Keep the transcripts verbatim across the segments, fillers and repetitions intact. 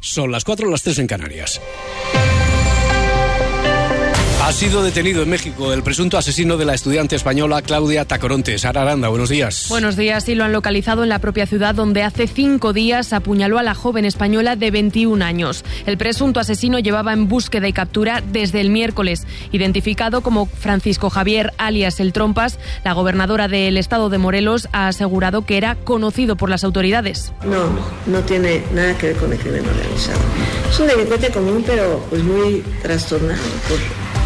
Son las cuatro, las tres en Canarias. Ha sido detenido en México el presunto asesino de la estudiante española Claudia Tacoronte. Sara Aranda, buenos días. Buenos días, y lo han localizado en la propia ciudad donde hace cinco días apuñaló a la joven española de veintiún años. El presunto asesino llevaba en búsqueda y captura desde el miércoles. Identificado como Francisco Javier, alias El Trompas, la gobernadora del estado de Morelos ha asegurado que era conocido por las autoridades. No, no tiene nada que ver con el crimen organizado. Es un delincuente común, pero pues muy trastornado por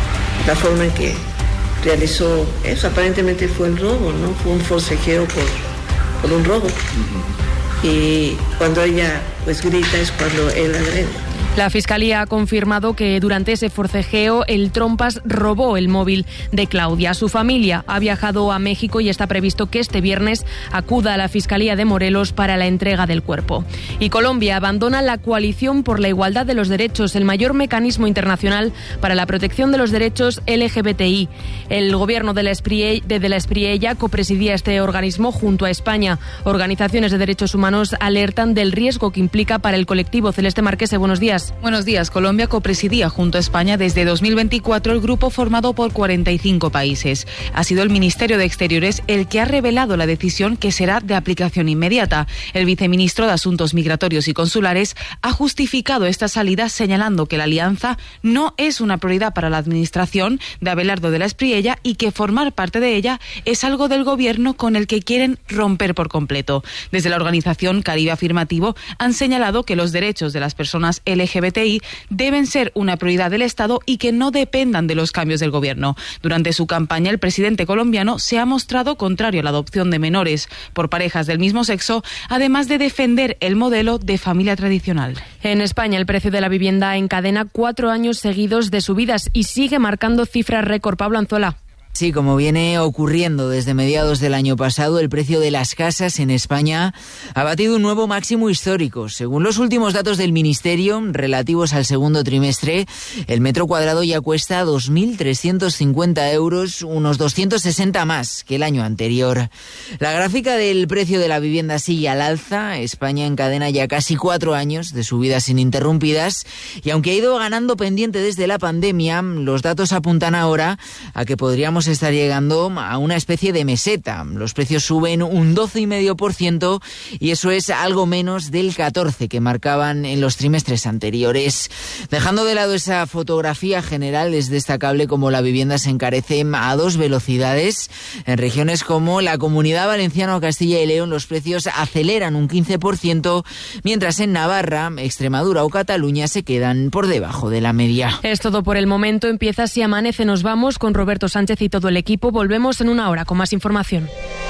la forma en que realizó eso. Aparentemente fue el robo, ¿no? Fue un forcejeo por, por un robo. Uh-huh. Y cuando ella pues grita es cuando él agrede. La Fiscalía ha confirmado que durante ese forcejeo el Trompas robó el móvil de Claudia. Su familia ha viajado a México y está previsto que este viernes acuda a la Fiscalía de Morelos para la entrega del cuerpo. Y Colombia abandona la Coalición por la Igualdad de los Derechos, el mayor mecanismo internacional para la protección de los derechos L G B T I. El gobierno de la Espriella, de la Espriella copresidía este organismo junto a España. Organizaciones de derechos humanos alertan del riesgo que implica para el colectivo. Celeste Marquese, buenos días. Buenos días. Colombia copresidía junto a España desde dos mil veinticuatro el grupo formado por cuarenta y cinco países. Ha sido el Ministerio de Exteriores el que ha revelado la decisión, que será de aplicación inmediata. El viceministro de Asuntos Migratorios y Consulares ha justificado esta salida señalando que la alianza no es una prioridad para la administración de Abelardo de la Espriella y que formar parte de ella es algo del gobierno con el que quieren romper por completo. Desde la organización Caribe Afirmativo han señalado que los derechos de las personas L G B T I deben ser una prioridad del Estado y que no dependan de los cambios del gobierno. Durante su campaña, el presidente colombiano se ha mostrado contrario a la adopción de menores por parejas del mismo sexo, además de defender el modelo de familia tradicional. En España, el precio de la vivienda encadena cuatro años seguidos de subidas y sigue marcando cifras récord. Pablo Anzuela. Sí, como viene ocurriendo desde mediados del año pasado, el precio de las casas en España ha batido un nuevo máximo histórico. Según los últimos datos del Ministerio, relativos al segundo trimestre, el metro cuadrado ya cuesta dos mil trescientos cincuenta euros, unos doscientos sesenta más que el año anterior. La gráfica del precio de la vivienda sigue al alza. España encadena ya casi cuatro años de subidas ininterrumpidas y aunque ha ido ganando pendiente desde la pandemia, los datos apuntan ahora a que podríamos estar llegando a una especie de meseta. Los precios suben un doce coma cinco por ciento y eso es algo menos del catorce por ciento que marcaban en los trimestres anteriores. Dejando de lado esa fotografía general, es destacable cómo la vivienda se encarece a dos velocidades. En regiones como la Comunidad Valenciana o Castilla y León los precios aceleran un quince por ciento, mientras en Navarra, Extremadura o Cataluña se quedan por debajo de la media. Es todo por el momento. Empieza Si Amanece. Nos vamos con Roberto Sánchez y todo el equipo. Volvemos en una hora con más información.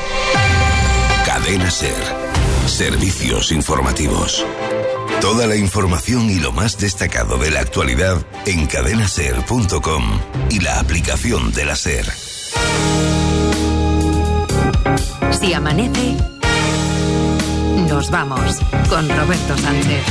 Cadena SER. Servicios informativos. Toda la información y lo más destacado de la actualidad en cadena ser punto com y la aplicación de la SER. Si amanece, nos vamos con Roberto Sánchez.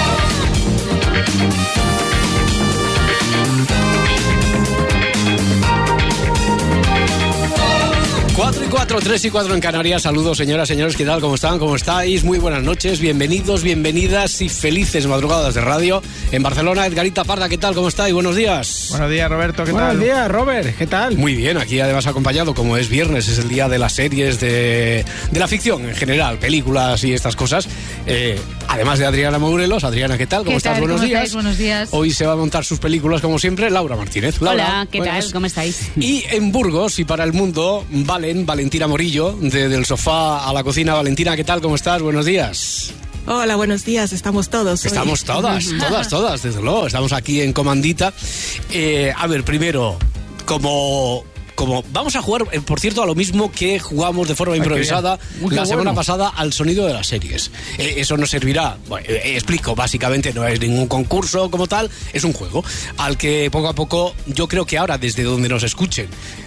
cuatro y cuatro, tres y cuatro en Canarias. Saludos, señoras, señores, ¿qué tal? ¿Cómo están? ¿Cómo estáis? Muy buenas noches, bienvenidos, bienvenidas y felices madrugadas de radio. En Barcelona, Edgarita Parda, ¿qué tal? ¿Cómo estáis? Buenos días. Buenos días, Roberto, ¿qué Buenos tal? Buenos días, Robert, ¿qué tal? Muy bien, aquí además acompañado, como es viernes, es el día de las series, de, de la ficción en general, películas y estas cosas. Eh, además de Adriana Morelos. Adriana, ¿qué tal? ¿Cómo ¿Qué estás? tal? Buenos ¿Cómo días. estáis? Buenos días. Hoy se va a montar sus películas, como siempre, Laura Martínez. Laura, Hola, ¿qué buenas. tal? ¿Cómo estáis? Y en Burgos y para el mundo, Valen, Valentina Morillo, de Del Sofá a la Cocina. Valentina, ¿qué tal? ¿Cómo estás? Buenos días. Hola, buenos días, estamos todos. Estamos hoy. todas, todas, todas, desde luego. Estamos aquí en Comandita. Eh, a ver, primero, como... Como vamos a jugar, eh, por cierto, a lo mismo que jugamos de forma improvisada Uy, la semana bueno. pasada al sonido de las series. Eh, eso nos servirá, bueno, eh, explico, básicamente no es ningún concurso como tal, es un juego al que poco a poco, yo creo que ahora desde donde nos escuchen,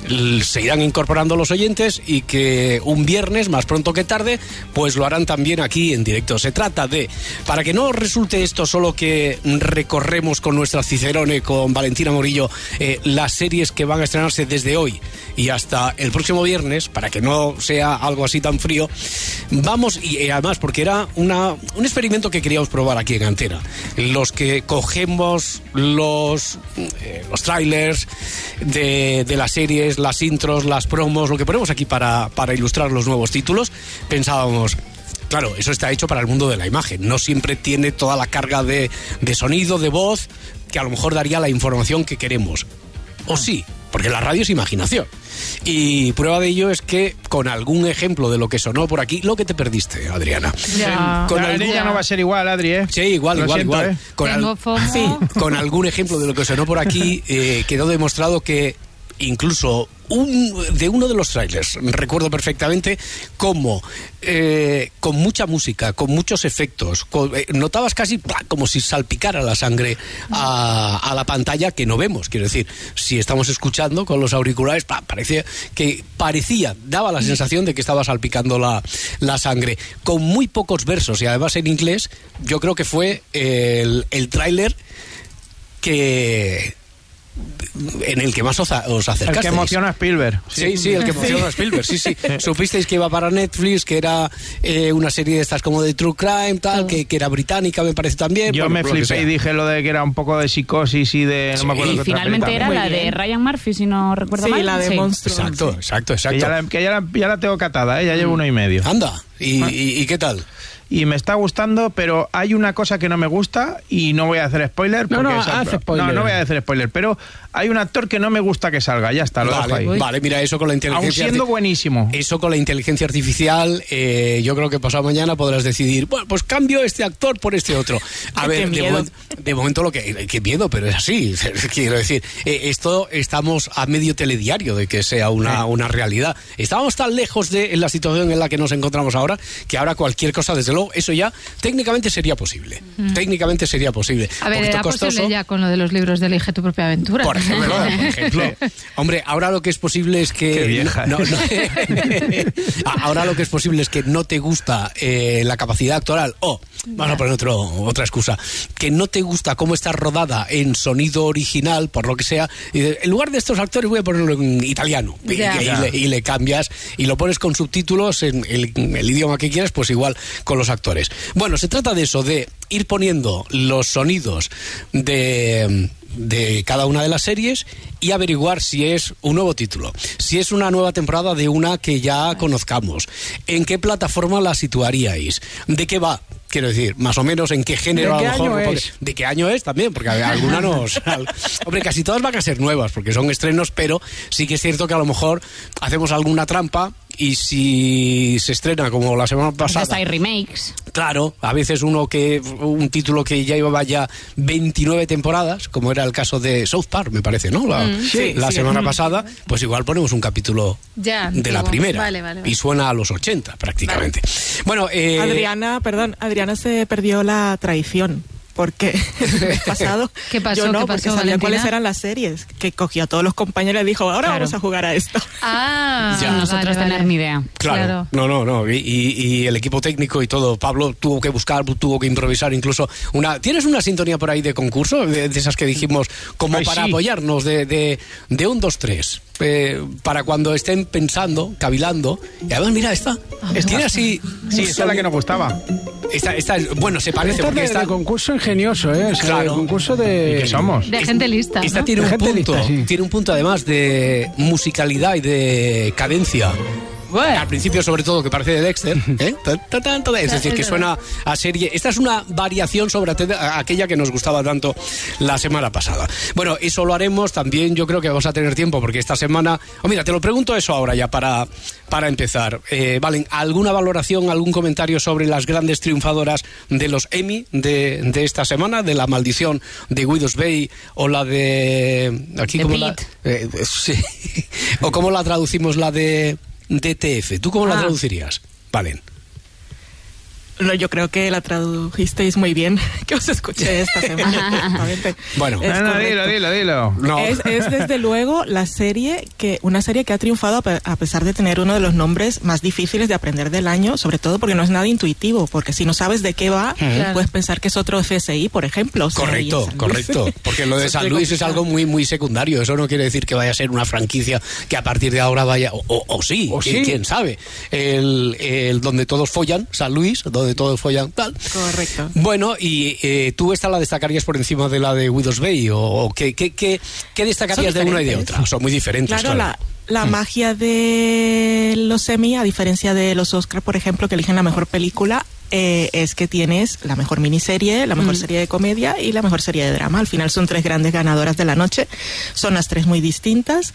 se irán incorporando los oyentes y que un viernes, más pronto que tarde, pues lo harán también aquí en directo. Se trata de, para que no resulte esto solo que recorremos con nuestra Cicerone, con Valentina Morillo, eh, las series que van a estrenarse desde hoy y hasta el próximo viernes, para que no sea algo así tan frío, vamos, y eh, además porque era una, un experimento que queríamos probar aquí en Antena. Los que cogemos los, eh, los trailers de, de las series, las intros, las promos, lo que ponemos aquí para, para ilustrar los nuevos títulos, pensábamos, claro, eso está hecho para el mundo de la imagen, no siempre tiene toda la carga de, de sonido, de voz, que a lo mejor daría la información que queremos. O sí, porque la radio es imaginación. Y prueba de ello es que con algún ejemplo de lo que sonó por aquí, lo que te perdiste, Adriana. Ya. Con la algún... ya no va a ser igual, Adri, ¿eh? Sí, igual, lo igual, siento, igual. ¿eh? Con, al... sí. con algún ejemplo de lo que sonó por aquí, eh, quedó demostrado que incluso un, de uno de los trailers, recuerdo perfectamente cómo eh, con mucha música, con muchos efectos, con, eh, notabas casi ¡plá!, como si salpicara la sangre a, a la pantalla, que no vemos. Quiero decir, si estamos escuchando con los auriculares, ¡plá!, parecía que parecía, daba la sensación de que estaba salpicando la, la sangre, con muy pocos versos y además en inglés. Yo creo que fue el, el tráiler que en el que más os, os acercasteis. El que emociona a Spielberg. Sí, sí, sí, el que emociona a Spielberg, sí, sí. Supisteis que iba para Netflix, que era eh, una serie de estas como de True Crime, tal, que, que era británica, me parece también. Yo bueno, me flipé y dije lo de que era un poco de psicosis y de... Sí, no me acuerdo y qué otra finalmente película. era la de Ryan Murphy, si no recuerdo Sí, mal. la de Sí. Monstruo. Exacto, exacto, exacto. Que ya la, que ya la, ya la tengo catada, ¿eh? Ya llevo uno y medio. Anda, ¿y, y, y qué tal? Y me está gustando, pero hay una cosa que no me gusta y no voy a hacer spoiler. No, porque no, esa- haz spoiler. No, no voy a hacer spoiler, pero hay un actor que no me gusta que salga, ya está, lo dejo ahí. Vale, vale, mira, eso con la Aún inteligencia siendo arti- buenísimo. Eso con la inteligencia artificial, eh, yo creo que pasado mañana podrás decidir, bueno, pues cambio este actor por este otro. A Qué ver, de, miedo. momen- de momento lo que... Qué miedo, pero es así. Quiero decir, eh, esto estamos a medio telediario de que sea una, una realidad. Estábamos tan lejos de en la situación en la que nos encontramos ahora, que ahora cualquier cosa, desde luego, eso ya técnicamente sería posible. Mm. Técnicamente sería posible. A ver, Poquito era costoso. posible ya con lo de los libros de Elige tu propia aventura. Por ejemplo, por ejemplo. Hombre, ahora lo que es posible es que... Qué vieja, no- ¿eh? no- ahora lo que es posible es que no te gusta eh, la capacidad actoral o, vamos a poner otro, otra excusa, que no te gusta cómo está rodada en sonido original, por lo que sea, y de- en lugar de estos actores voy a ponerlo en italiano. Y, Ya. y le, y le cambias y lo pones con subtítulos en el, en el idioma que quieras, pues igual con los actores. Bueno, se trata de eso, de ir poniendo los sonidos de... de cada una de las series y averiguar si es un nuevo título, si es una nueva temporada de una que ya conozcamos, en qué plataforma la situaríais, de qué va, quiero decir, más o menos en qué género. ¿De qué a lo mejor, año porque- es? de qué año es también, porque alguna nos... al- hombre, casi todas van a ser nuevas porque son estrenos, pero sí que es cierto que a lo mejor hacemos alguna trampa y si se estrena como la semana pasada... Entonces hay remakes. Claro, a veces uno que un título que ya llevaba ya veintinueve temporadas, como era el caso de South Park, me parece, ¿no? La, Mm. Sí, la sí. semana pasada, pues igual ponemos un capítulo Ya, de la antiguo. primera Vale, vale, vale. y suena a los ochenta prácticamente. Bueno, eh, Adriana, perdón, Adriana se perdió la traición. Porque el mes pasado ¿Qué pasó? yo no, ¿Qué porque pasó, sabía Valentina? cuáles eran las series, que cogió a todos los compañeros y dijo, ahora Claro. vamos a jugar a esto. Ah, Ya. Sin nosotros vale, tener vale. ni idea. Claro, Claro. no, no, no, y, y- y el equipo técnico y todo, Pablo tuvo que buscar, tuvo que improvisar incluso una... ¿Tienes una sintonía por ahí de concurso? De, de esas que dijimos, como Ay, para sí. apoyarnos, de, de, de un, dos, tres, eh, para cuando estén pensando, cavilando, y además mira, esta, tiene así... Sí, esa es la que nos gustaba. Esta, esta es- bueno, se parece, Esta es porque de, esta... de concurso ingenioso, ¿eh? O sea, Claro. de concurso de... ¿Y qué somos? De gente lista. Esta ¿no? tiene De un gente punto, lista, sí. tiene un punto además de musicalidad y de cadencia. Al principio, sobre todo, que parece de Dexter, ¿eh? Ta, ta, ta, ta, es decir, que suena a serie. Esta es una variación sobre ate- a- aquella que nos gustaba tanto la semana pasada. Bueno, eso lo haremos también. Yo creo que vamos a tener tiempo porque esta semana. Oh, mira, te lo pregunto eso ahora ya para, para empezar. Eh, Valen, ¿alguna valoración, algún comentario sobre las grandes triunfadoras de los Emmy de, de esta semana? De La Maldición de Widow's Bay o la de. Aquí, De ¿cómo la, Pitt. eh, sí. O cómo la traducimos la de D T F. ¿Tú cómo la Ah. traducirías? Valen. No, yo creo que la tradujisteis muy bien, que os escuché esta semana. Bueno, no, no, dilo, dilo, dilo. No. Es, es desde luego la serie que una serie que ha triunfado a pesar de tener uno de los nombres más difíciles de aprender del año, sobre todo porque no es nada intuitivo, porque si no sabes de qué va, claro, puedes pensar que es otro C S I, por ejemplo. Correcto, correcto, porque lo de San Luis es algo muy muy secundario, eso no quiere decir que vaya a ser una franquicia que a partir de ahora vaya, o, o, o sí, ¿O ¿quién, sí? quién sabe, el, el donde todos follan, San Luis, donde de todos follan tal. Correcto. Bueno, y eh, tú esta la destacarías por encima de la de Widow's Bay, o, o ¿qué, qué, qué, qué destacarías de una y de otra? Son muy diferentes. Claro, claro. la, la hmm. magia de los Emmy, a diferencia de los Oscar, por ejemplo, que eligen la mejor película, eh, es que tienes la mejor miniserie, la mejor hmm. serie de comedia y la mejor serie de drama. Al final son tres grandes ganadoras de la noche, son las tres muy distintas.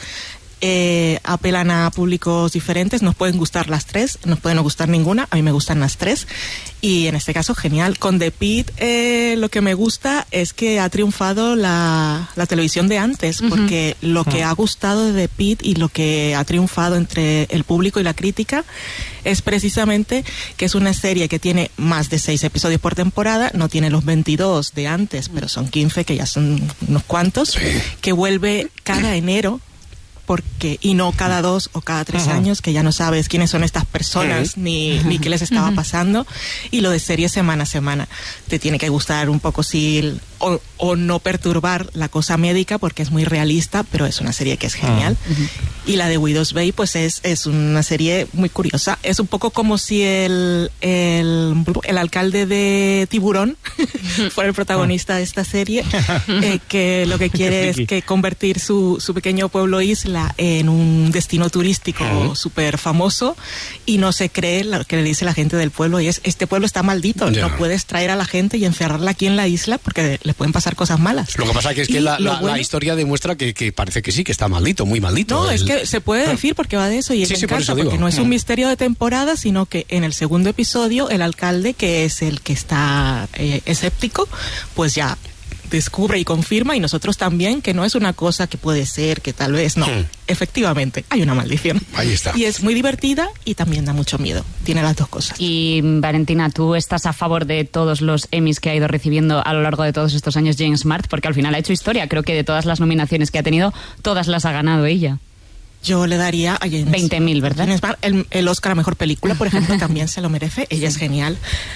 Eh, apelan a públicos diferentes, nos pueden gustar las tres, nos pueden no gustar ninguna, a mí me gustan las tres y en este caso genial. Con The Pitt eh, lo que me gusta es que ha triunfado la, la televisión de antes, porque uh-huh. lo que uh-huh. ha gustado de The Pitt y lo que ha triunfado entre el público y la crítica es precisamente que es una serie que tiene más de seis episodios por temporada, no tiene los veintidós de antes, pero son quince, que ya son unos cuantos, sí. que vuelve cada enero, porque y no cada dos o cada tres uh-huh. años, que ya no sabes quiénes son estas personas uh-huh. ni, ni qué les estaba uh-huh. pasando, y lo de serie semana a semana. Te tiene que gustar un poco si o, o no perturbar la cosa médica, porque es muy realista, pero es una serie que es genial. Uh-huh. Y la de Widow's Bay, pues es, es una serie muy curiosa. Es un poco como si el, el, el alcalde de Tiburón fuera el protagonista de esta serie, eh, que lo que quiere es que convertir su, su pequeño pueblo isla en un destino turístico uh-huh. súper famoso, y no se cree lo que le dice la gente del pueblo, y es: este pueblo está maldito, yeah. no puedes traer a la gente y encerrarla aquí en la isla porque le pueden pasar cosas malas. Lo que pasa que es que la, la, bueno, la historia demuestra que, que parece que sí, que está maldito, muy maldito. No, el... es que se puede decir porque va de eso, y sí, es sí, en casa, por porque no es un misterio de temporada, sino que en el segundo episodio el alcalde, que es el que está eh, escéptico, pues ya descubre y confirma, y nosotros también, que no es una cosa que puede ser, que tal vez no. Hmm. Efectivamente, hay una maldición. Ahí está. Y es muy divertida y también da mucho miedo. Tiene las dos cosas. Y Valentina, ¿tú estás a favor de todos los Emmys que ha ido recibiendo a lo largo de todos estos años Jane Smart? Porque al final ha hecho historia. Creo que de todas las nominaciones que ha tenido, todas las ha ganado ella. Yo le daría a Jane veinte mil, ¿verdad? Jane Smart, el, el Oscar a Mejor Película, por ejemplo, también se lo merece. Ella es genial.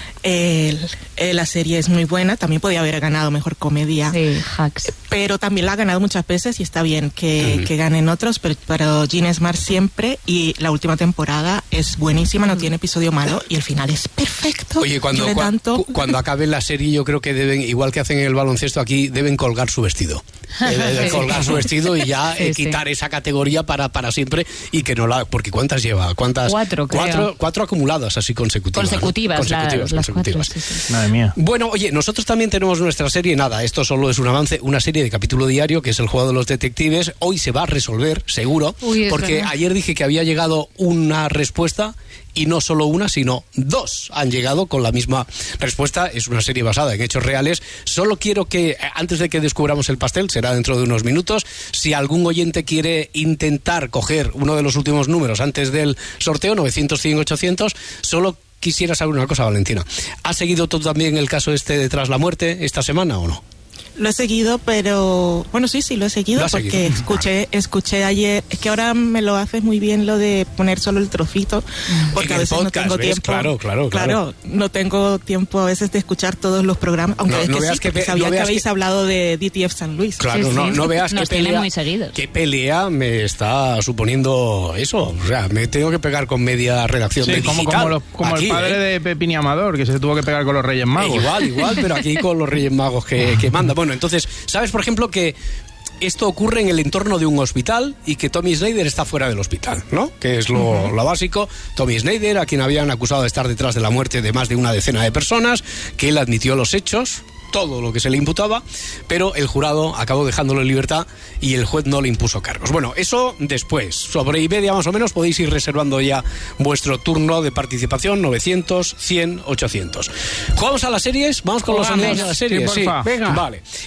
El, el, la serie es muy buena. También podía haber ganado Mejor Comedia. Sí, Hacks. Pero también la ha ganado muchas veces y está bien que, uh-huh. que ganen otros. Pero, pero Jane Smart siempre, y la última temporada es buenísima, no tiene episodio malo y el final es perfecto. Oye, cuando, cua, tanto... cu, cuando acabe la serie, yo creo que deben, igual que hacen en el baloncesto aquí, deben colgar su vestido. Deben colgar su vestido y ya sí, eh, quitar sí. esa categoría para, para siempre, y que no la... Porque ¿cuántas lleva? ¿Cuántas? Cuatro, creo. Cuatro, cuatro acumuladas así consecutivas. Consecutivas, ¿no? consecutivas, la, consecutivas. Cuatro, sí, sí. Madre mía. Bueno, oye, nosotros también tenemos nuestra serie, nada, esto solo es un avance, una serie de capítulo diario, que es El Juego de los Detectives. Hoy se va a resolver, seguro, Uy, porque verdad. ayer dije que había llegado una respuesta, y no solo una, sino dos han llegado con la misma respuesta. Es una serie basada en hechos reales. Solo quiero que, antes de que descubramos el pastel, será dentro de unos minutos, si algún oyente quiere intentar coger uno de los últimos números antes del sorteo, novecientos, cien, ochocientos, solo quisiera saber una cosa, Valentina. ¿Has seguido tú también el caso este de Tras la Muerte esta semana o no? Lo he seguido, pero... Bueno, sí, sí, lo he seguido, ¿Lo has porque seguido? escuché escuché ayer... Es que ahora me lo haces muy bien lo de poner solo el trocito, porque en a veces podcast, no tengo ¿ves? tiempo... Claro, claro, claro. Claro, no tengo tiempo a veces de escuchar todos los programas, aunque No, es no que veas sí, que porque ve- sabía no que veas habéis que- hablado de D T F San Luis. Claro, Sí, no, sí. no veas Nos qué tienen pelea, muy seguidos. qué pelea me está suponiendo eso. O sea, me tengo que pegar con media redacción Sí, de como, digital. como, los- como Aquí, el padre ¿eh? de Pepín Amador, que se tuvo que pegar con los Reyes Magos. Eh, igual, igual, pero aquí con los Reyes Magos que, que manda. Bueno, entonces, ¿sabes, por ejemplo, que esto ocurre en el entorno de un hospital y que Tommy Snyder está fuera del hospital, ¿no? Que es lo, uh-huh. lo básico. Tommy Snyder, a quien habían acusado de estar detrás de la muerte de más de una decena de personas, que él admitió los hechos, todo lo que se le imputaba, pero el jurado acabó dejándolo en libertad y el juez no le impuso cargos. Bueno, eso después. Sobre y media más o menos podéis ir reservando ya vuestro turno de participación, novecientos, cien, ochocientos. ¿Jugamos a las series? ¿Vamos con Jugamos. los anuncios de las series? Sí, porfa. Venga. Vale.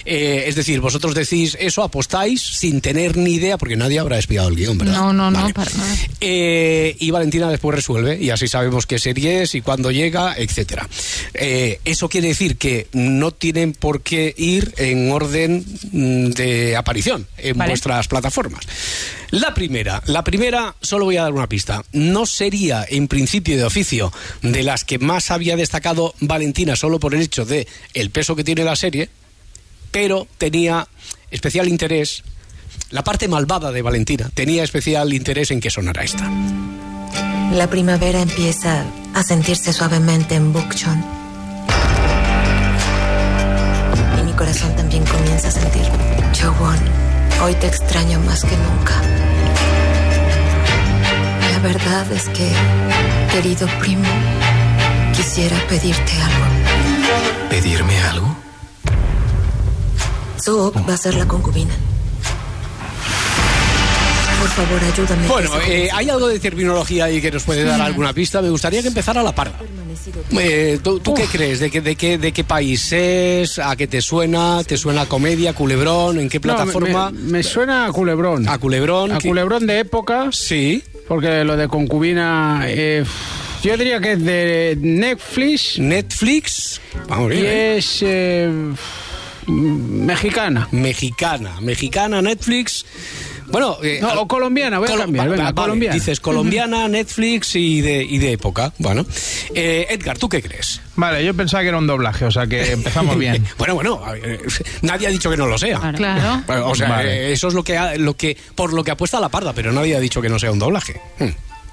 Eh, es decir, vosotros decís eso, apostáis sin tener ni idea, porque nadie habrá espiado el guión, ¿verdad? No, no, Vale. no, para nada. Eh, y Valentina después resuelve, y así sabemos qué serie es y cuándo llega, etcétera. Eh, eso quiere decir que no tienen por qué ir en orden de aparición en Vale. vuestras plataformas. La primera, la primera, solo voy a dar una pista. No sería, en principio de oficio, de las que más había destacado Valentina solo por el hecho de el peso que tiene la serie, pero tenía especial interés, la parte malvada de Valentina, tenía especial interés en que sonara esta. La primavera empieza a sentirse suavemente en Bukchon. Y mi corazón también comienza a sentir. Chowon, hoy te extraño más que nunca. La verdad es que, querido primo, quisiera pedirte algo. ¿Pedirme algo? Sook va a ser la concubina. Por favor, ayúdame. Bueno, eh, hay algo de terminología ahí que nos puede dar alguna pista. Me gustaría que empezara la parda. Eh, ¿Tú, tú qué crees? ¿De qué, de, qué, ¿De qué país es? ¿A qué te suena? ¿Te suena a comedia, culebrón? ¿En qué plataforma? No, me, me suena a culebrón. A culebrón. A ¿qué? culebrón de época. Sí. Porque lo de concubina, eh, yo diría que es de Netflix. Netflix. Vamos bien. Y ¿eh? es eh, mexicana. Mexicana. Mexicana, Netflix. Bueno, eh, no, o colombiana, voy a colo- cambiar, va- venga, vale, colombiana. Dices colombiana, Netflix y de, y de época. Bueno, eh, Edgar, ¿tú qué crees? Vale, yo pensaba que era un doblaje, o sea que empezamos bien. bueno, bueno, eh, nadie ha dicho que no lo sea. Claro. Bueno, o sea, Vale. eh, eso es lo que, ha- lo que por lo que apuesta la parda, pero nadie ha dicho que no sea un doblaje. Hmm.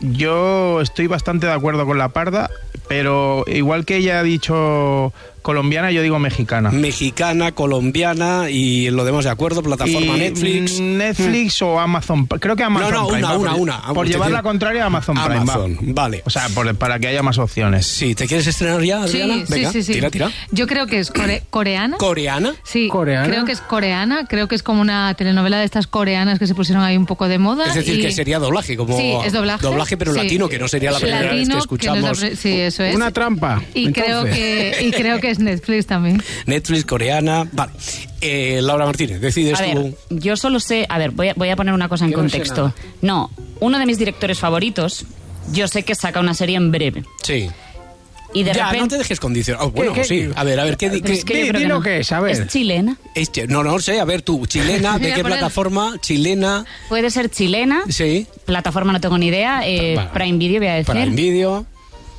Yo estoy bastante de acuerdo con la parda, pero igual que ella ha dicho colombiana, yo digo mexicana. Mexicana, colombiana y lo demás de acuerdo, plataforma Y Netflix. Netflix o Amazon. Creo que Amazon No, no, Prime. una, va, una, por, una. Por Te llevar quiero- la contraria a Amazon Prime. Amazon, va. vale. O sea, por- para que haya más opciones. Sí, ¿te quieres estrenar ya, Adriana? Sí, Venga, sí, sí, sí. tira, tira. Yo creo que es core- coreana. ¿Coreana? Sí, ¿Coreana? creo que es coreana. Creo que es como una telenovela de estas coreanas que se pusieron ahí un poco de moda. Es decir, y- que sería doblaje, como Sí, es doblaje. doblaje pero Sí. latino, que no sería la primera vez que Latino, no es escuchamos. la pre- sí, eso es. Una trampa. Y creo, entonces. que, y creo que es Netflix también. Netflix, coreana. Vale. Eh, Laura Martínez, decides A ver, tú. yo solo sé... A ver, voy a, voy a poner una cosa en Yo no sé contexto. nada. No, uno de mis directores favoritos, yo sé que saca una serie en breve. Sí. Y de ya, repente... no te dejes condicionar. Oh, bueno, ¿Qué- qué- sí. A ver, a ver, ¿qué, Pero qué- es que yo Di- creo di que lo no. que es, a ver. ¿Es chilena? es che- no, no sé, a ver, tú, chilena, ¿de Mira, qué por el- plataforma? Chilena, Puede ser chilena. sí. Plataforma no tengo ni idea. Eh, Vale. Prime Video voy a decir. Para el vídeo.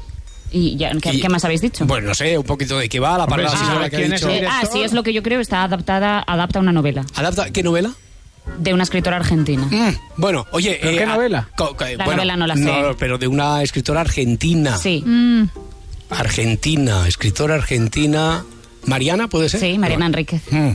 ¿Y ya, ¿qué, Y- qué más habéis dicho? Bueno, no sé, un poquito de qué va, la Hombre, parada sí, así ¿sabe la que ha quién es dicho. el Eh, ah, director? sí, es lo que yo creo. Está adaptada, adapta una novela ¿Adapta qué novela? de una escritora argentina. Mm, bueno, oye... ¿Pero qué ah, novela? co- co- La bueno, novela no la sé. No, pero de una escritora argentina. Sí, Mm, Argentina, escritora argentina... ¿Mariana, puede ser? sí, Mariana Enríquez. Mm.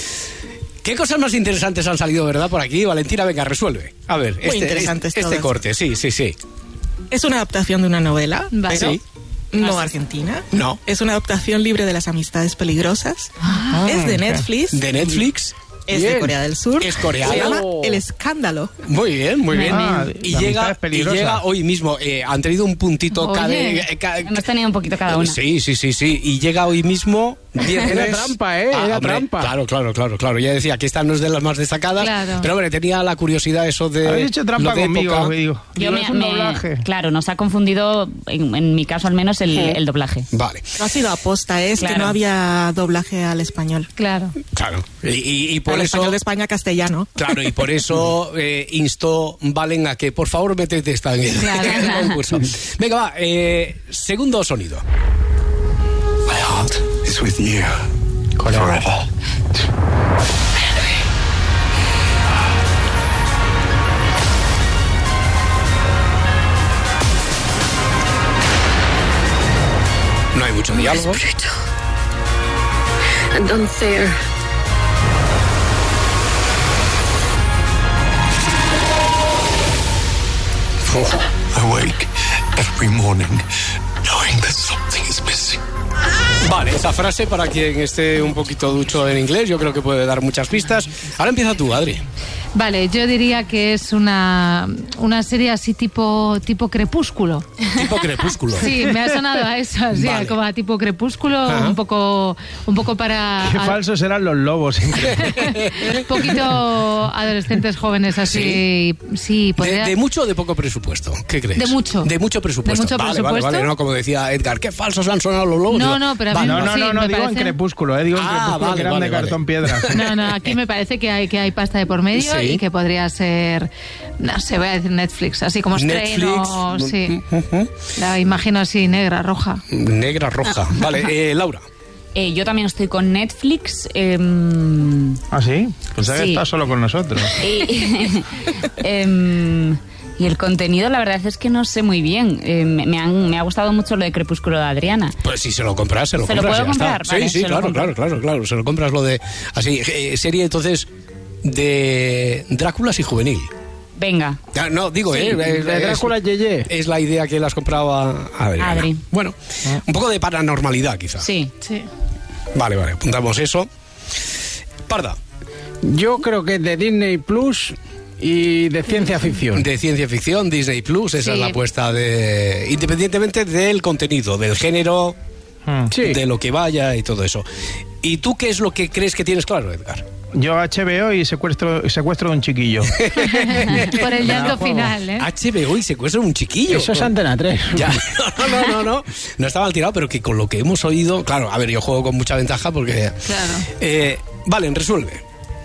¿Qué cosas más interesantes han salido, verdad, por aquí? Valentina, venga, resuelve. A ver, este, interesantes este, este todas. corte, sí, sí, sí. Es una adaptación de una novela, Vale. pero Sí. no argentina. No. Es una adaptación libre de las amistades peligrosas. Ah. es de Netflix. De Netflix. Es Bien. de Corea del Sur. Es coreana. Se llama Oh. El Escándalo. Muy bien, muy bien. Ah, y, la llega, amistad es y peligrosa. llega hoy mismo. Eh, han tenido un puntito Oye. cada... eh, ca- Hemos tenido un poquito cada una. Sí, sí, sí, sí. Y llega hoy mismo... viernes. Era trampa, ¿eh? Era hombre, trampa. Claro, claro, claro, claro. Ya decía que esta no es de las más destacadas. Claro. Pero, hombre, tenía la curiosidad eso de... Habéis hecho trampa lo de conmigo, época. digo. Yo Digo, me, es un me- doblaje. Claro, nos ha confundido, en, en mi caso al menos, el, el doblaje. Vale, No ha sido aposta, es Claro. que no había doblaje al español. claro. claro. Y, y- y por Al eso... español de España castellano. Claro, y por eso eh, instó Valen a que por favor métete esta en el, Claro. en el concurso. Venga, va, eh, segundo sonido. My heart is with you. Forever. No hay mucho diálogo. And unfair. I wake every morning knowing that something is missing. Vale, esa frase para quien esté un poquito ducho en inglés, yo creo que puede dar muchas pistas. Ahora empieza tú, Adri. Vale, yo diría que es una, una serie así tipo, tipo Crepúsculo. Tipo Crepúsculo. Sí, me ha sonado a eso, así, Vale. como a tipo Crepúsculo, Ajá. un poco, un poco para... Qué a- falsos eran los lobos. un poquito adolescentes jóvenes así, sí, De, podría... de mucho o de poco presupuesto? ¿Qué crees? De mucho. De mucho presupuesto. De mucho vale, presupuesto. Vale, vale, no, como decía Edgar, qué falsos han sonado los lobos. No, Digo, no, pero a mí vale, No, no, sí, no, no, me digo en parece- Crepúsculo, eh, digo en Ah, Crepúsculo vale, que eran vale, de vale. cartón piedra. No, no, aquí me parece que hay que hay pasta de por medio Sí. y que podría ser, no sé, voy a decir Netflix, así como estreno, Netflix. sí. Ujú. La imagino así negra, roja. Negra, roja. Vale, eh, Laura. Eh, yo también estoy con Netflix. em, ¿Ah, sí? Pensaba que Sí. estás solo con nosotros. y, em, y el contenido, la verdad es que no sé muy bien. Eh, me, me han- me ha gustado mucho lo de Crepúsculo de Adriana. Pues si se lo compras, se lo ¿Se lo compras. puedo ya está. comprar? Vale, sí, sí, se lo claro, compro. claro, claro, claro. Se lo compras lo de. Así, eh, serie entonces de Dráculas y juvenil. Venga. Ah, No, digo, Sí, eh, de es- Drácula Yeye. Es la idea que las compraba Adriana. Adri. Bueno, un poco de paranormalidad, quizá. Sí. Sí. Vale, vale, apuntamos eso. Parda, Yo creo que es de Disney Plus y de ciencia ficción. de ciencia ficción, Disney Plus, esa Sí. es la apuesta de. Independientemente del contenido, del género, Hmm. Sí. de lo que vaya y todo eso. ¿Y tú qué es lo que crees que tienes claro, Edgar? Yo H B O y secuestro, secuestro de un chiquillo. Por el llanto juego. final, ¿eh? H B O y secuestro de un chiquillo. Eso es Antena tres. Ya, no, no, no, no, no está mal tirado, pero que con lo que hemos oído, claro, a ver, yo juego con mucha ventaja porque... Claro. Eh, Valen, resuelve.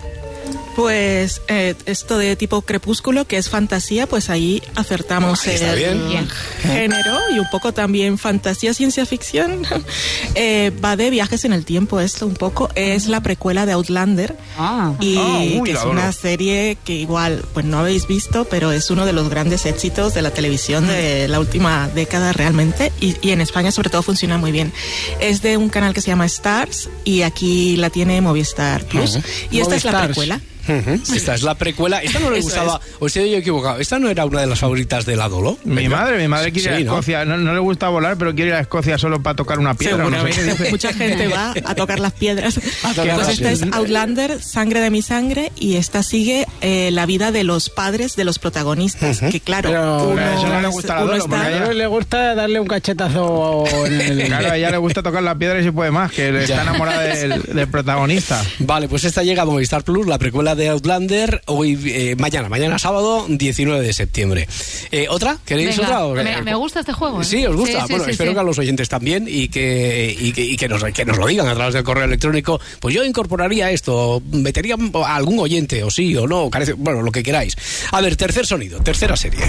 Pues eh, esto de tipo Crepúsculo, que es fantasía, pues ahí acertamos Ahí está el bien. Bien. género y un poco también fantasía, ciencia ficción. Eh, va de viajes en el tiempo esto un poco. Es la precuela de Outlander Ah. y Ah, uy, que la es adoro. una serie que igual pues no habéis visto, pero es uno de los grandes éxitos de la televisión de la última década realmente y, y en España sobre todo funciona muy bien. Es de un canal que se llama Stars y aquí la tiene Movistar Plus Ujú. y esta es la Movistars. precuela. Ujú. Esta es la precuela. Esta no le Eso gustaba, o estoy yo equivocado. Esta no era una de las favoritas de la Dolo. Mi madre, mi madre quiere Sí, ir a ¿no? Escocia. No, no le gusta volar, pero quiere ir a Escocia solo para tocar una piedra. No sé qué Seguramente. dice. Mucha gente va a tocar las piedras. A tocar Pues las esta es piedras. Outlander, Sangre de mi sangre, y esta sigue eh, la vida de los padres de los protagonistas. Que claro, Pero uno, a eso no le es- gusta la uno Dolo, está- porque A ella le gusta darle un cachetazo en el... Claro, a ella le gusta tocar la piedra y si puede más, que está Ya. enamorada del, del protagonista. Vale, pues esta llega a Movistar Plus, la precuela de Outlander, hoy, eh, mañana, mañana sábado, diecinueve de septiembre. Eh, ¿Otra? ¿Queréis Venga, otra? o- me, me gusta este juego, ¿eh? Sí, os gusta. Sí, sí, bueno, sí, espero sí. que a los oyentes también y que, y que, y que nos, que nos lo digan a través del correo electrónico. Pues yo incorporaría esto, metería a algún oyente, o sí, o no, o carece- bueno, lo que queráis. A ver, tercer sonido, tercera serie.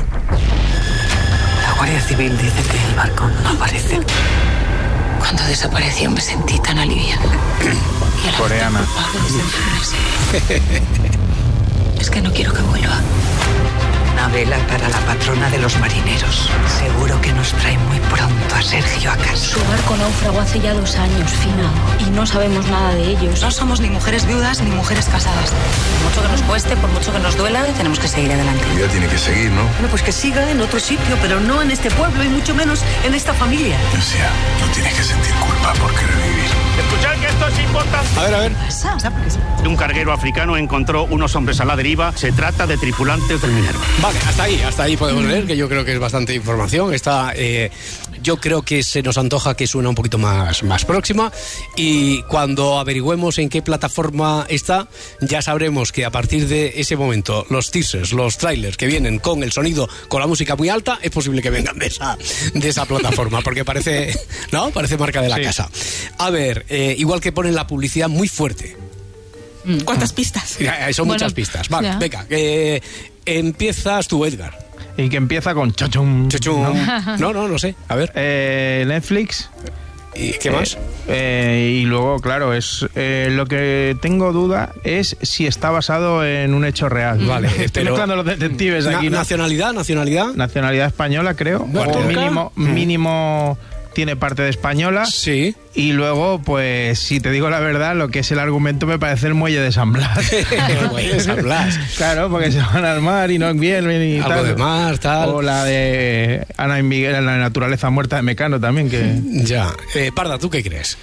La Guardia Civil dice que el barco no aparece. Cuando desapareció me sentí tan aliviada. Y a la Coreana. vez tan culpable de sentirme así. Es que no quiero que vuelva. Una vela para la patrona de los marineros. Seguro que nos trae muy pronto a Sergio a casa. Su barco naufragó hace ya dos años, Fina, y no sabemos nada de ellos. No somos ni mujeres viudas ni mujeres casadas. Por mucho que nos cueste, por mucho que nos duela, tenemos que seguir adelante. Ya tiene que seguir, ¿no? Bueno, pues que siga en otro sitio, pero no en este pueblo y mucho menos en esta familia. Decía, no tienes que sentir culpa por querer vivir. Escuchad que esto es importante. A ver, a ver. Un carguero africano encontró unos hombres a la deriva. Se trata de tripulantes del Minerva. Vale, hasta ahí, hasta ahí podemos leer, que yo creo que es bastante información. Está, eh, yo creo que se nos antoja que suena un poquito más, más próxima. Y cuando averigüemos en qué plataforma está, ya sabremos que a partir de ese momento, los teasers, los trailers que vienen con el sonido, con la música muy alta, es posible que vengan de esa, de esa plataforma, porque parece, ¿no? Parece marca de la Sí. casa. A ver, eh, igual que ponen la publicidad muy fuerte. ¿Cuántas pistas? Ya, Son Bueno, muchas pistas. Vale, ya. venga, eh, empiezas tú, Edgar. Y que empieza con chochum. Chuchum. ¿no? No, no, no sé. A ver. Eh, Netflix. ¿Y qué más? Eh, eh, y luego, claro, es eh, lo que tengo duda es si está basado en un hecho real. Vale, Estoy pero- mezclando los detectives Na- aquí. ¿no? nacionalidad, nacionalidad. Nacionalidad española, creo. Bueno, o ¿nunca? mínimo, mínimo tiene parte de española. Sí. Y luego, pues, si te digo la verdad, lo que es el argumento me parece el muelle de San Blas. El muelle de San Blas. Claro, porque se van al mar y no vienen y Algo tal. de mar, tal. O la de Ana y Miguel en la naturaleza muerta de Mecano también, que... Ya. Eh, Parda, ¿tú qué crees?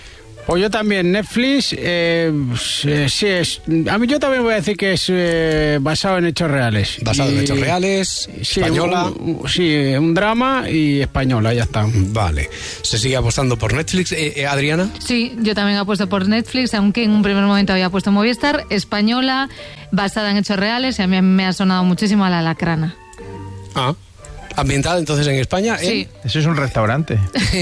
Pues yo también, Netflix, eh, sí es... A mí yo también voy a decir que es eh, basado en hechos reales. Basado y, en hechos reales, sí, española. Un, un, sí, un drama y española, ya está. Vale. ¿Se sigue apostando por Netflix, eh, eh, Adriana? Sí, yo también apuesto por Netflix, aunque en un primer momento había puesto Movistar, española, basada en hechos reales, y a mí me ha sonado muchísimo a La Lacrana. Ah. ¿Ambientada entonces en España? ¿eh? Sí. Eso es un restaurante. sí,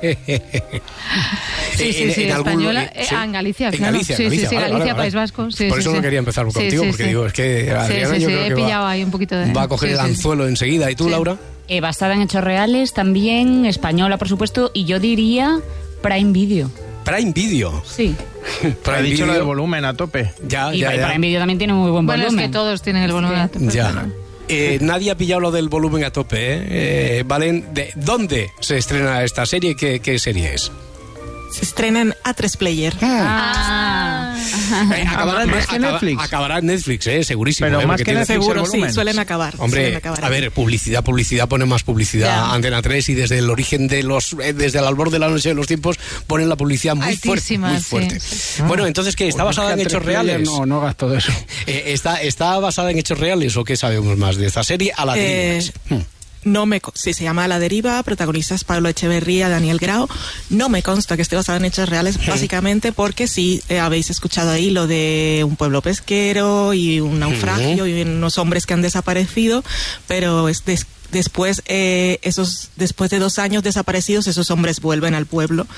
sí, sí, española. Algún, ¿sí? Ah, en Galicia, en claro. Galicia, sí, Galicia, sí, sí, vale, Galicia, vale, País vale. Vasco. Sí, Por sí, eso sí. no quería empezar contigo, sí, porque sí. digo, es que Adriana, sí, sí, yo sí, creo he que pillado va, ahí un poquito de... va a coger sí, el sí, anzuelo sí. enseguida. ¿Y tú, sí. Laura? Eh, basada en hechos reales, también española, por supuesto, y yo diría Prime Video. Prime Video. Sí. Prime ha dicho Video. Lo del volumen a tope. Ya, y ya, Prime ya. Video también tiene muy buen bueno, volumen. Bueno, es que todos tienen el volumen a tope. Ya. Eh, nadie ha pillado lo del volumen a tope, ¿eh? Eh, Valen, ¿de dónde se estrena esta serie? ¿Qué, qué serie es? Se estrena en A tres Player. Ah. Eh, acabará, en, más que acaba, Netflix. Acabará en Netflix, eh, segurísimo. Pero eh, más que tiene... Netflix, seguro, sí, suelen acabar. Hombre, suelen acabar a ver, publicidad, publicidad, pone más publicidad. Ya. Antena tres, y desde el origen de los, eh, desde el albor de la noche de los tiempos, ponen la publicidad muy Altísima, fuerte. Muy fuerte. sí. Bueno, entonces, ¿qué? ¿Está Pues basada en hechos reales? No, no gasto de eso. Eh, ¿está, ¿Está basada en hechos reales o qué sabemos más de esta serie? A la deriva. Eh, No me, sí, se llama A la deriva, protagonistas Pablo Echeverría, Daniel Grau. No me consta que esté basado en hechos reales, básicamente porque sí eh, habéis escuchado ahí lo de un pueblo pesquero y un naufragio y unos hombres que han desaparecido, pero es des, después, eh, esos, después de dos años desaparecidos, esos hombres vuelven al pueblo.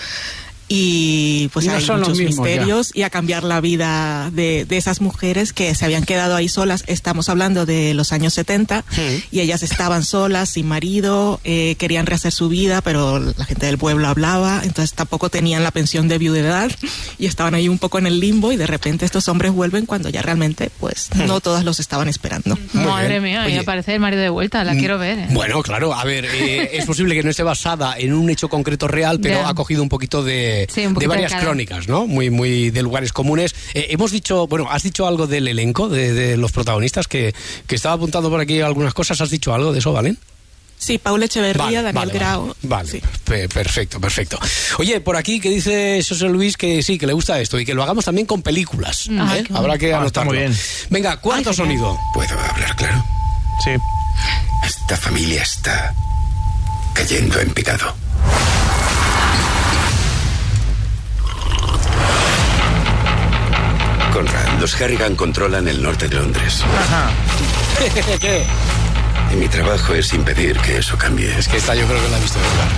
Y pues y no hay son muchos los mismos, misterios ya. Y a cambiar la vida de, de esas mujeres que se habían quedado ahí solas. Estamos hablando de los años setenta, sí. Y ellas estaban solas, sin marido, eh, querían rehacer su vida, pero la gente del pueblo hablaba, entonces tampoco tenían la pensión de viudedad y estaban ahí un poco en el limbo, y de repente estos hombres vuelven cuando ya realmente pues no todas los estaban esperando. Muy Madre bien. mía, Oye, y aparece el marido de vuelta, la quiero ver. ¿eh? Bueno, claro, a ver, eh, es posible que no esté basada en un hecho concreto real, pero ya. ha cogido un poquito de... Sí, un de varias de crónicas, ¿no? Muy, muy de lugares comunes. Eh, hemos dicho, bueno, has dicho algo del elenco, de, de los protagonistas, que, que estaba apuntando por aquí algunas cosas. ¿Has dicho algo de eso, Valen? Sí, Paula Echeverría, vale, Daniel vale, Grau. Vale, sí. perfecto, perfecto. Oye, por aquí que dice José Luis que sí, que le gusta esto y que lo hagamos también con películas. Ah, ¿eh? Habrá que ah, anotarlo. Muy bien. Venga, cuarto Ay, sonido. ¿Puedo hablar claro? Sí. Esta familia está cayendo en picado. Conrad, los Harrigan controlan el norte de Londres. Ajá. ¿Qué? Y mi trabajo es impedir que eso cambie. Es que esta yo creo que la he visto jugar.